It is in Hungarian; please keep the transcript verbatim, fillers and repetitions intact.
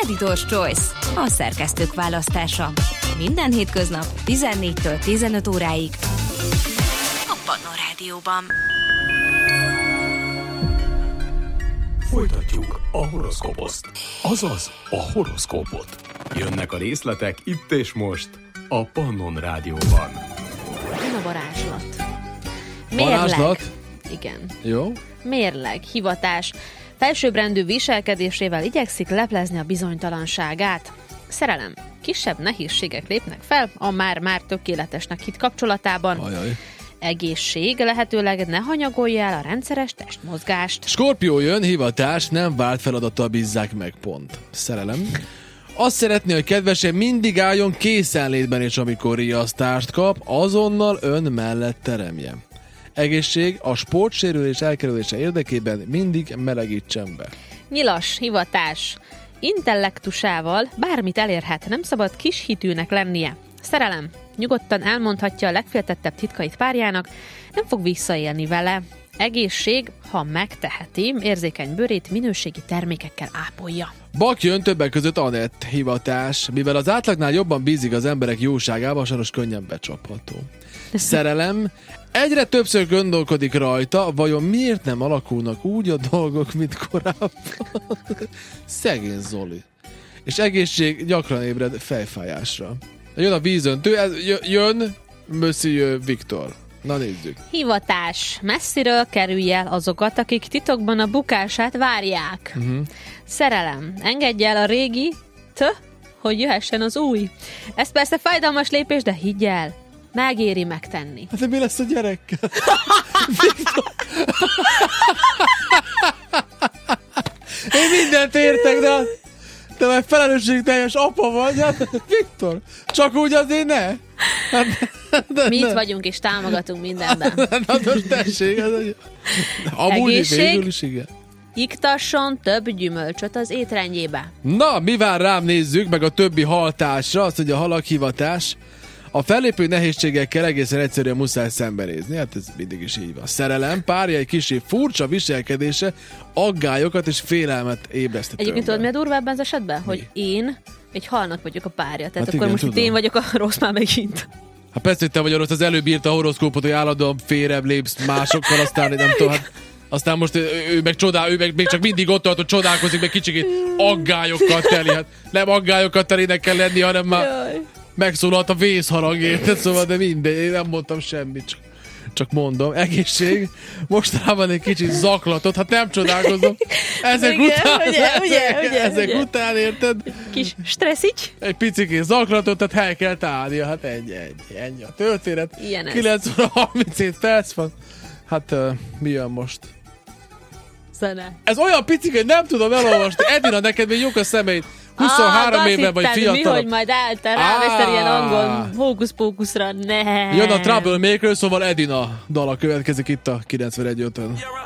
Editor's Choice, a szerkesztők választása. Minden hétköznap tizennégytől tizenöt óráig a Pannon Rádióban. Folytatjuk a horoszkóposzt, azaz a horoszkópot. Jönnek a részletek itt és most a Pannon Rádióban. Jön a varázslat. Varázslat? Igen. Jó. Mérleg, hivatás. Felsőbbrendű viselkedésével igyekszik leplezni a bizonytalanságát. Szerelem. Kisebb nehézségek lépnek fel a már-már tökéletesnek hitt kapcsolatában. Ajaj. Egészség, lehetőleg ne hanyagolja el a rendszeres testmozgást. Skorpió jön, hivatás, nem várt feladattal bízzák meg, pont. Szerelem. Azt szeretné, hogy kedvese mindig álljon készenlétben, és amikor riasztást kap, azonnal ön mellett teremje. Egészség, a sportsérülés elkerülése érdekében mindig melegítsen be. Nyilas, hivatás. Intellektusával bármit elérhet, nem szabad kishitűnek lennie. Szerelem. Nyugodtan elmondhatja a legféltettebb titkait párjának, nem fog visszaélni vele. Egészség, ha megteheti, érzékeny bőrét minőségi termékekkel ápolja. Bak jön, többek között Anett, hivatás. Mivel az átlagnál jobban bízik az emberek jóságában, sajnos könnyen becsapható. Szerelem. Egyre többször gondolkodik rajta, vajon miért nem alakulnak úgy a dolgok, mint korábban. Szegény Zoli. És egészség, gyakran ébred fejfájásra. Jön a vízöntő, ez jön Monsieur Viktor. Na nézzük. Hivatás. Messziről kerülj el azokat, akik titokban a bukását várják. Uh-huh. Szerelem. Engedj el a régi, t, hogy jöhessen az új. Ez persze fájdalmas lépés, de higgy el, megéri megtenni. Hát de mi lesz a gyerekkel? Én mindent értek, de te már felelősségteljes apa vagy, hát Viktor, csak úgy azért ne. Hát, de, mi itt vagyunk és támogatunk mindenben. Na most tessék, ez egy... Amúgy egészség, is, igen. iktasson több gyümölcsöt az étrendjébe. Na, mi vár rám, nézzük meg a többi haltásra, azt, hogy a halak hivatás. A fellépő nehézségekkel egészen egyszerűen muszáj szembenézni, hát ez mindig is így van. Szerelem, párja egy kicsi furcsa viselkedése, aggályokat és félelmet ébresztett. Egyébként tudod, mi a durvább az esetben? Hogy én egy halnak vagyok a párja, tehát hát akkor igen, most tudom. itt én vagyok a rossz már megint. Hát persze, hogy te vagy a rossz, az előbb írta a horoszkópot, hogy állandóan félrebb lépsz másokkal, aztán nem tudom, hát aztán most ő, ő meg csodál, ő meg még csak mindig ott tart, hogy csodálkozik, meg kicsikét aggályokkal teli. Hát nem aggályokkal telének kell lenni, hanem már Jaj. megszólalt a vészharang, érted? Szóval, de mindegy, én nem mondtam semmit, csak, csak mondom. Egészség, mostanában egy kicsit zaklatott, hát nem csodálkozom. Ezek igen, után, ugye, ezek, ugye, ugye, ezek ugye. után, érted? Kis stresszics. Egy picikét zaklatott, tehát hely kell állnia, hát ennyi, ennyi, ennyi a történet. Ilyen ez. kilenc óra harminchét perc van. Hát uh, mi jön most? Zene. Ez olyan picik, hogy nem tudom elolvasni. Edina, neked még jók a szemeid. huszonhárom ah, éve vagy fiatal. Mi, hogy majd álltál, ráveszed ilyen angol hókusz-pókuszra. Ne. Jön a Troublemaker, szóval Edina dala következik itt a kilencvenegy ötön.